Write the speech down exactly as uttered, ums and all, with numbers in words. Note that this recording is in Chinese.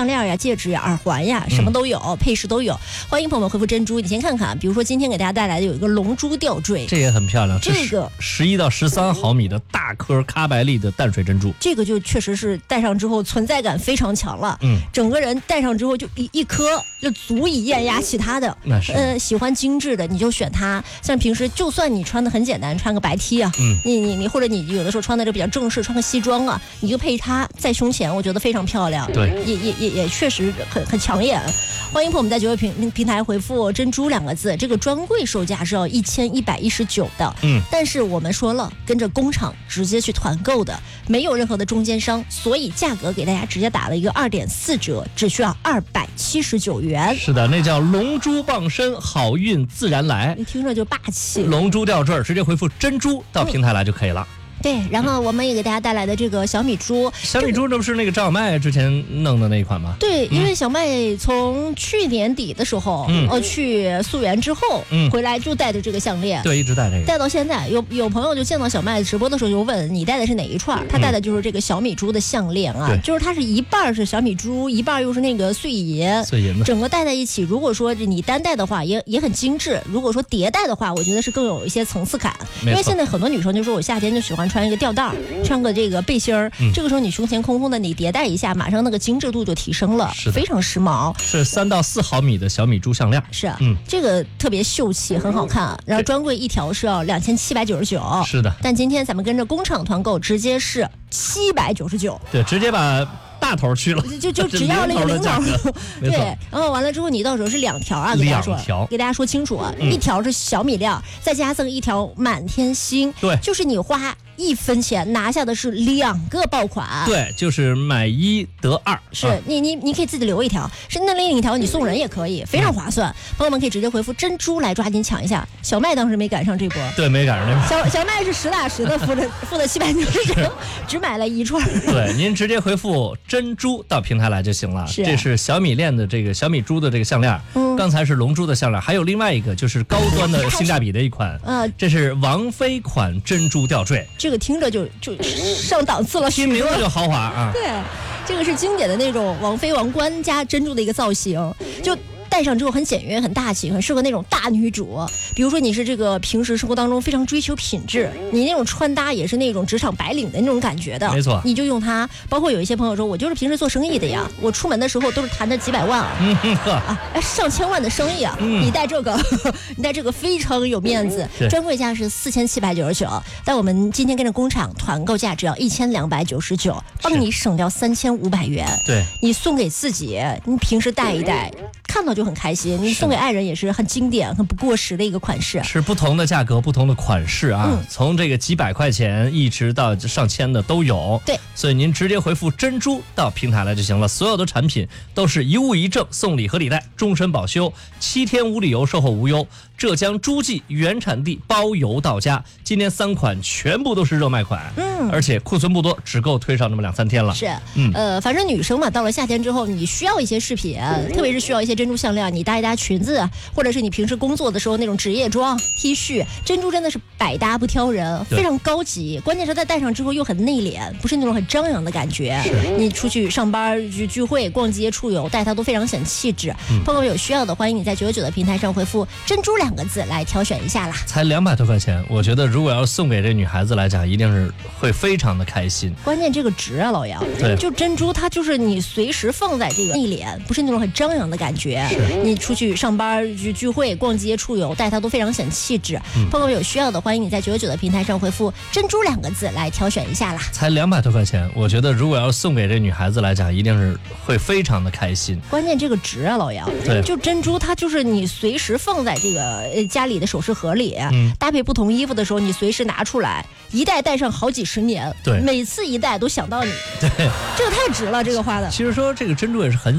项链呀、戒指呀、耳环呀，什么都有，嗯、配饰都有。欢迎朋友们回复珍珠，你先看看，比如说今天给大家带来的有一个龙珠吊坠， 这也很漂亮， 这个十一到十三毫米的大颗咖白粒的淡水珍珠， 这个就确实是戴上之后存在感非常强了，嗯，整个人戴上之后就一一颗就足以艳压其他的。 那是， 呃，喜欢精致的你就选它，像平时就算你穿的很简单，穿个白 T 啊，嗯，你你你或者你有的时候穿的就比较正式，穿个西装啊，你就配它在胸前，我觉得非常漂亮， 对， 也也也也确实很很抢眼。欢迎朋友们在九九平平台回复“珍珠”两个字，这个专柜售价是要一千一百一十九的，嗯，但是我们说了，跟着工厂直接去团购的，没有任何的中间商，所以价格给大家直接打了一个二点四折，只需要二百七十九元。 是的，那叫龙珠傍身，好运自然来， 你听着就霸气。 龙珠吊坠直接回复“珍珠”到平台来就可以了。嗯对，然后我们也给大家带来的这个小米珠， 小米珠这不是那个张小麦之前弄的那一款吗？ 对，因为小麦从去年底的时候，嗯、呃，去溯源之后，嗯，回来就带着这个项链， 对，一直戴这个， 戴到现在。有有朋友就见到小麦直播的时候就问你戴的是哪一串，他戴的就是这个小米珠的项链啊，嗯、就是它是一半是小米珠，一半又是那个碎银， 碎银的， 整个戴在一起。如果说你单戴的话，也也很精致；如果说叠戴的话，我觉得是更有一些层次感。因为现在很多女生就说我夏天就喜欢穿一个吊带儿，穿个这个背心儿、嗯，这个时候你胸前空空的，你叠戴一下，马上那个精致度就提升了，非常时髦。 是三到四毫米的小米珠项链， 是啊，嗯，这个特别秀气，很好看。然后专柜一条是要两千七百九十九， 是的。 但今天咱们跟着工厂团购，直接是七百九十九， 对，直接把大头去了， 就就只要那个零头，对。然后完了之后，你到时候是两条啊，给大家说，给大家说清楚啊，嗯、一条是小米料，再加上一条满天星， 对， 就是你花一分钱拿下的是两个爆款， 对，就是买一得二， 是、啊、你你你可以自己留一条，是那另一条你送人也可以，非常划算。嗯、朋友们可以直接回复珍珠来抓紧抢一下。小麦当时没赶上这波， 对，没赶上这波。 小小麦是实打实的付了付了七百九十九，只买了一串。 对，您直接回复珍珠到平台来就行了。 是、啊， 这是小米链的这个小米珠的这个项链，嗯、刚才是龙珠的项链，还有另外一个就是高端的性价比的一款，呃，这是王菲款珍珠吊坠。 这个听着就就上档次了， 听名字就豪华啊。 对，这个是经典的那种王菲王冠加珍珠的一个造型，就戴上之后很简约、很大气，很适合那种大女主。比如说你是这个平时生活当中非常追求品质，你那种穿搭也是那种职场白领的那种感觉的， 没错， 你就用它。包括有一些朋友说，我就是平时做生意的呀，我出门的时候都是谈着几百万啊，嗯、啊，上千万的生意啊，嗯、你戴这个，你戴这个非常有面子。专柜价是四千七百九十九，但我们今天跟着工厂团购价只要一千两百九十九，帮你省掉三千五百元。 对， 你送给自己，你平时戴一戴，看到就很开心。你送给爱人也是很经典、很不过时的一个款式。 是不同的价格、不同的款式啊，嗯、从这个几百块钱一直到上千的都有。 对， 所以您直接回复珍珠到平台来就行了。所有的产品都是一物一证，送礼和礼袋，终身保修，七天无理由，售后无忧。浙江诸暨原产地包邮到家。今天三款全部都是热卖款，嗯，而且库存不多，只够推上那么两三天了。 是，嗯，呃，反正女生嘛，到了夏天之后，你需要一些饰品，特别是需要一些珍珠项链，你搭一搭裙子，或者是你平时工作的时候那种职业装 T 恤，珍珠真的是百搭不挑人，非常高级。关键是它戴上之后又很内敛，不是那种很张扬的感觉。你出去上班、去聚会、逛街、出游，戴它都非常显气质。嗯、朋友有需要的，欢迎你在九九九的平台上回复“珍珠”两个字来挑选一下啦。 才两百多块钱，我觉得如果要送给这女孩子来讲，一定是会非常的开心。 关键这个值啊，老杨， 对， 就珍珠它就是你随时放在这个内敛，不是那种很张扬的感觉。你出去上班、去聚会、逛街、出游，戴它都非常显气质。嗯、朋友有需要的，欢迎你在九九九的平台上回复“珍珠”两个字来挑选一下啦。 才两百多块钱，我觉得如果要送给这女孩子来讲，一定是会非常的开心。 关键这个值啊，老杨， 对， 就珍珠它就是你随时放在这个家里的首饰盒里，嗯、搭配不同衣服的时候，你随时拿出来，一戴戴上好几十年， 对， 每次一戴都想到你， 对， 这个太值了，这个花的。 其实说这个珍珠也是很